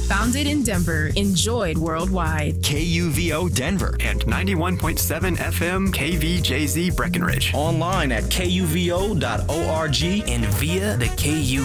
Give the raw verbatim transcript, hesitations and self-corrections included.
Founded in Denver, enjoyed worldwide. K U V O Denver and ninety-one point seven F M K V J Z Breckenridge. Online at K U V O dot org and via the K U